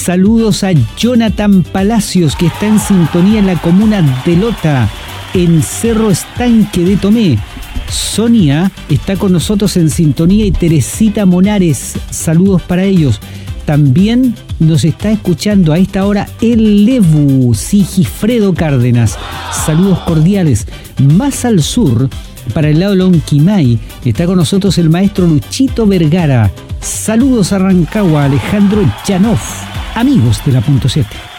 Saludos a Jonathan Palacios, que está en sintonía en la comuna de Lota, en Cerro Estanque de Tomé. Sonia está con nosotros en sintonía y Teresita Monares, saludos para ellos. También nos está escuchando a esta hora el Levu, Sigifredo Cárdenas, saludos cordiales. Más al sur, para el lado de Lonquimay, está con nosotros el maestro Luchito Vergara. Saludos a Rancagua, Alejandro Janov, amigos de la Punto 7.